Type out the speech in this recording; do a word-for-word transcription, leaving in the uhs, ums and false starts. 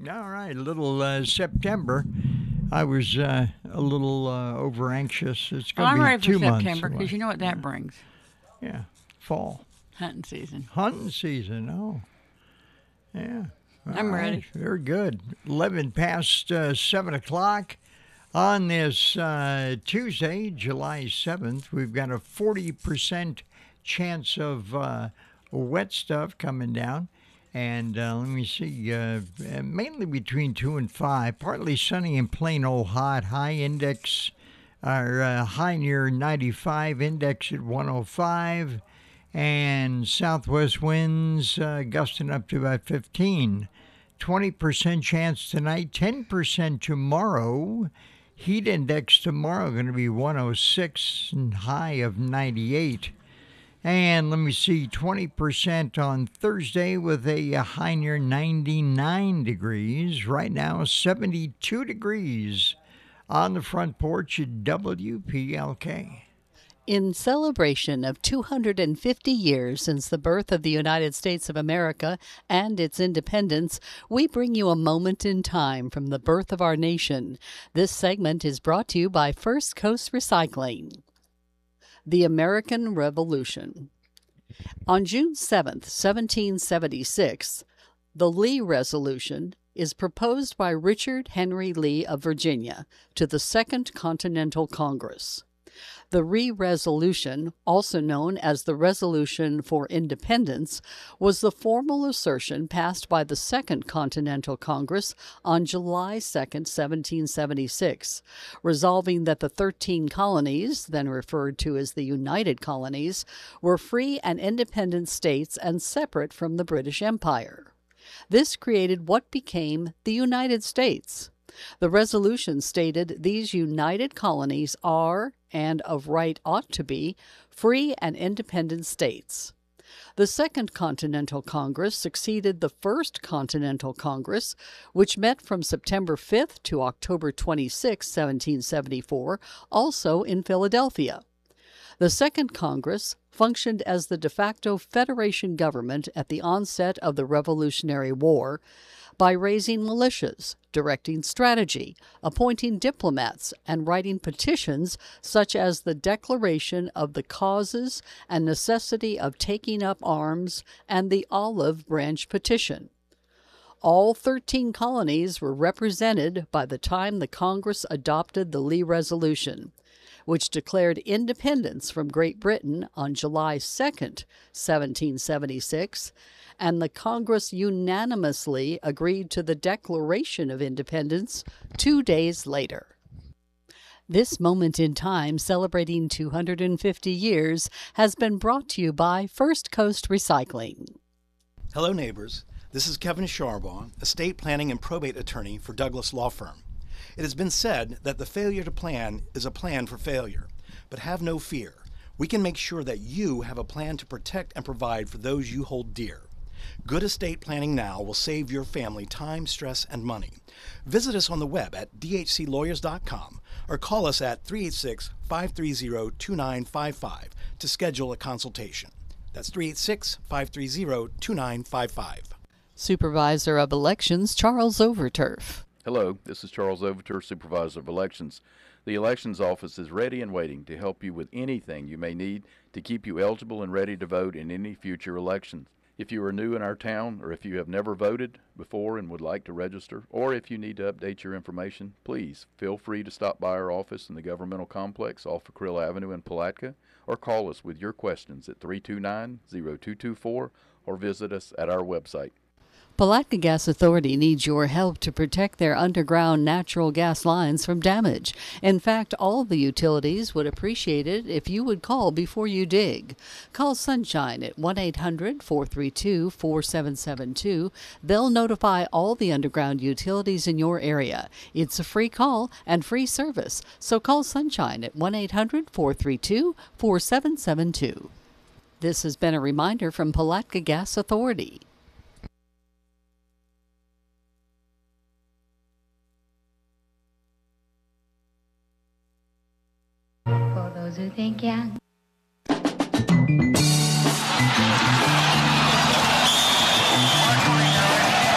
All right, a little uh, September. I was uh, a little uh, over anxious. It's Well, going I'm to be ready for two months September away. because you know what that yeah. brings? yeah, fall. Hunting season. Hunting season, oh. Yeah. All I'm right, ready. very good. eleven past uh, seven o'clock on this uh, Tuesday, July seventh. We've got a forty percent chance of uh, wet stuff coming down. And uh, let me see, uh, mainly between two and five, partly sunny and plain old hot. High index, or uh, high near ninety-five, index at one oh five, and southwest winds uh, gusting up to about fifteen. twenty percent chance tonight, ten percent tomorrow. Heat index tomorrow going to be one oh six and high of ninety-eight. And let me see, twenty percent on Thursday with a high near ninety-nine degrees. Right now, seventy-two degrees on the front porch at W P L K. In celebration of two hundred fifty years since the birth of the United States of America and its independence, we bring you a moment in time from the birth of our nation. This segment is brought to you by First Coast Recycling. The American Revolution. On June seventh, seventeen seventy-six, the Lee Resolution is proposed by Richard Henry Lee of Virginia to the Second Continental Congress. The Lee Resolution, also known as the Resolution for Independence, was the formal assertion passed by the Second Continental Congress on July second, seventeen seventy-six, resolving that the thirteen colonies, then referred to as the United Colonies, were free and independent states and separate from the British Empire. This created what became the United States. The resolution stated these united colonies are, and of right ought to be, free and independent states. The Second Continental Congress succeeded the First Continental Congress, which met from September fifth to October twenty-sixth, seventeen seventy-four, also in Philadelphia. The Second Congress functioned as the de facto federation government at the onset of the Revolutionary War by raising militias, directing strategy, appointing diplomats, and writing petitions such as the Declaration of the Causes and Necessity of Taking Up Arms and the Olive Branch Petition. All thirteen colonies were represented by the time the Congress adopted the Lee Resolution, which declared independence from Great Britain on July second, seventeen seventy-six, and the Congress unanimously agreed to the Declaration of Independence two days later. This moment in time, celebrating two hundred fifty years, has been brought to you by First Coast Recycling. Hello, neighbors. This is Kevin Charbon, estate planning and probate attorney for Douglas Law Firm. It has been said that the failure to plan is a plan for failure, but have no fear. We can make sure that you have a plan to protect and provide for those you hold dear. Good estate planning now will save your family time, stress, and money. Visit us on the web at d h c lawyers dot com or call us at three eight six, five three zero, two nine five five to schedule a consultation. That's three eight six, five three zero, two nine five five. Supervisor of Elections Charles Overturf. Hello, this is Charles Overturf, Supervisor of Elections. The Elections Office is ready and waiting to help you with anything you may need to keep you eligible and ready to vote in any future elections. If you are new in our town, or if you have never voted before and would like to register, or if you need to update your information, please feel free to stop by our office in the governmental complex off of Krill Avenue in Palatka, or call us with your questions at three two nine, zero two two four, or visit us at our website. Palatka Gas Authority needs your help to protect their underground natural gas lines from damage. In fact, all the utilities would appreciate it if you would call before you dig. Call Sunshine at one eight hundred, four three two, four seven seven two. They'll notify all the underground utilities in your area. It's a free call and free service, so call Sunshine at one eight hundred, four three two, four seven seven two. This has been a reminder from Palatka Gas Authority. For those who think young